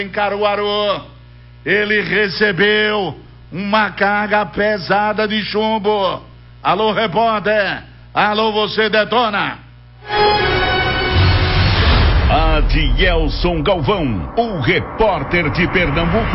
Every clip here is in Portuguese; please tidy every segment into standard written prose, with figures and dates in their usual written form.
em Caruaru, ele recebeu uma carga pesada de chumbo. Alô, repórter. Alô, você detona. Adielson Galvão, o repórter de Pernambuco.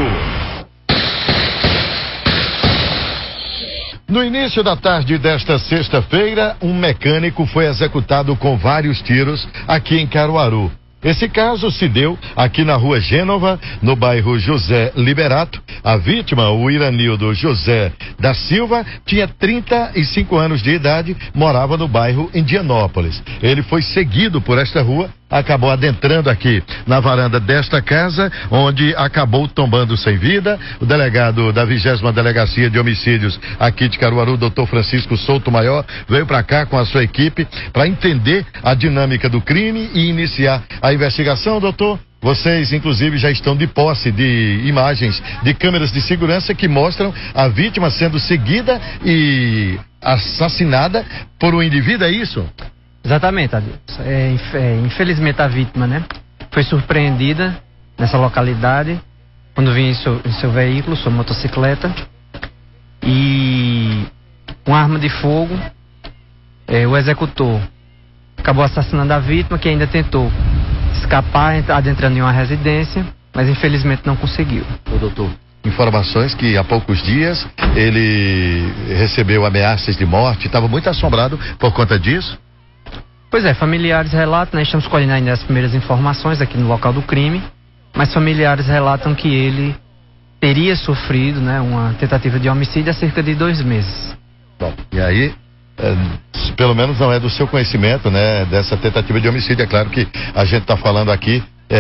No início da tarde desta sexta-feira, um mecânico foi executado com vários tiros aqui em Caruaru. Esse caso se deu aqui na rua Gênova, no bairro José Liberato. A vítima, o Iranildo José da Silva, tinha 35 anos de idade, morava no bairro Indianópolis. Ele foi seguido por esta rua, acabou adentrando aqui na varanda desta casa, onde acabou tombando sem vida. O delegado da 20ª Delegacia de Homicídios aqui de Caruaru, Dr. Francisco Souto Maior, veio para cá com a sua equipe para entender a dinâmica do crime e iniciar a investigação, doutor. Vocês, inclusive, já estão de posse de imagens de câmeras de segurança que mostram a vítima sendo seguida e assassinada por um indivíduo, é isso? Exatamente, infelizmente a vítima, né, foi surpreendida nessa localidade quando vinha em seu veículo, sua motocicleta, e com arma de fogo, o executor acabou assassinando a vítima, que ainda tentou escapar, adentrando em uma residência, mas infelizmente não conseguiu. Ô, doutor, informações que há poucos dias ele recebeu ameaças de morte, estava muito assombrado por conta disso? Pois é, familiares relatam, nós estamos colhendo ainda as primeiras informações aqui no local do crime, mas familiares relatam que ele teria sofrido, né, uma tentativa de homicídio há cerca de 2 meses. Bom, e aí, pelo menos não é do seu conhecimento, né, dessa tentativa de homicídio. É claro que a gente está falando aqui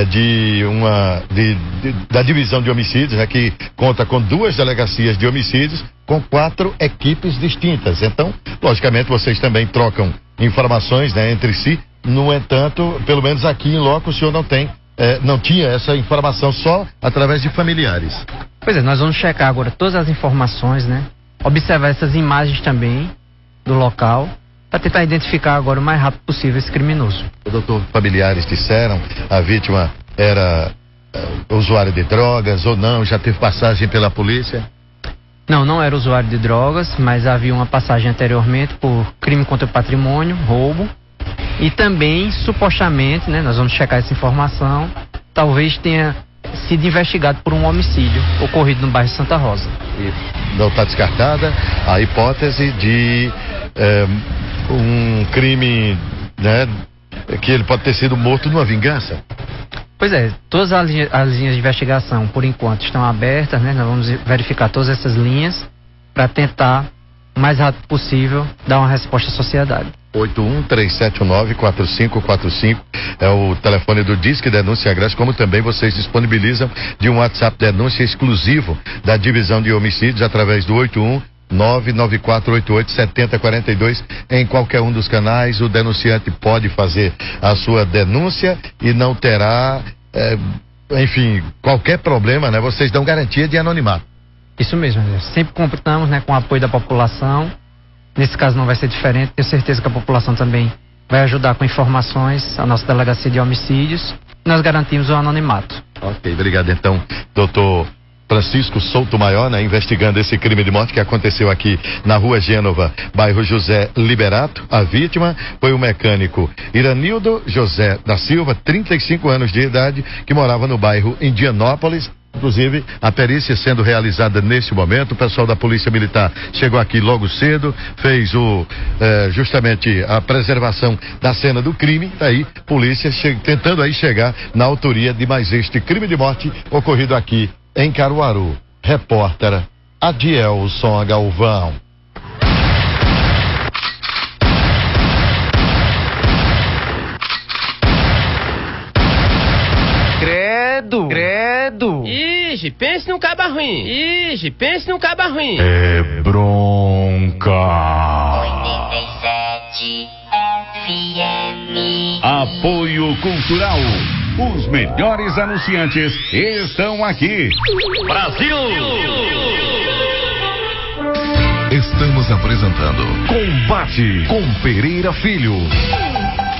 da divisão de homicídios, né, que conta com 2 delegacias de homicídios, com 4 equipes distintas. Então, logicamente, vocês também trocam informações, né, entre si. No entanto, pelo menos aqui em loco, o senhor não tinha essa informação, só através de familiares. Pois é, nós vamos checar agora todas as informações, né, observar essas imagens também do local, para tentar identificar agora o mais rápido possível esse criminoso. O doutor, familiares disseram a vítima era usuário de drogas ou não, já teve passagem pela polícia? Não era usuário de drogas, mas havia uma passagem anteriormente por crime contra o patrimônio, roubo, e também, supostamente, né, nós vamos checar essa informação, talvez tenha sido investigado por um homicídio ocorrido no bairro Santa Rosa. E não está descartada a hipótese de um crime, né, que ele pode ter sido morto numa vingança? Pois é, todas as linhas de investigação, por enquanto, estão abertas, né? Nós vamos verificar todas essas linhas para tentar, o mais rápido possível, dar uma resposta à sociedade. 81-3719-4545 é o telefone do Disque Denúncia Agreste, como também vocês disponibilizam de um WhatsApp denúncia exclusivo da divisão de homicídios através do 994887042. Em qualquer um dos canais, o denunciante pode fazer a sua denúncia e não terá, enfim, qualquer problema, né? Vocês dão garantia de anonimato. Isso mesmo, sempre contamos, né, com o apoio da população. Nesse caso não vai ser diferente, tenho certeza que a população também vai ajudar com informações, a nossa delegacia de homicídios. Nós garantimos o anonimato. Ok, obrigado então, doutor Francisco Souto Maior, né, investigando esse crime de morte que aconteceu aqui na rua Gênova, bairro José Liberato. A vítima foi o mecânico Iranildo José da Silva, 35 anos de idade, que morava no bairro Indianópolis. Inclusive, a perícia sendo realizada neste momento, o pessoal da Polícia Militar chegou aqui logo cedo, fez justamente a preservação da cena do crime, daí polícia tentando aí chegar na autoria de mais este crime de morte ocorrido aqui em Caruaru. Repórter Adielson Galvão. Credo. Ixi, pense num caba ruim. É bronca. 87 FM. Apoio Cultural. Os melhores anunciantes estão aqui. Brasil! Estamos apresentando Combate com Pereira Filho.